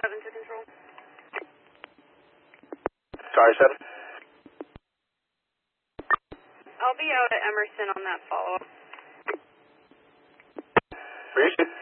7 to control. Sorry, 7. I'll be out at Emerson on that follow-up. Appreciate it.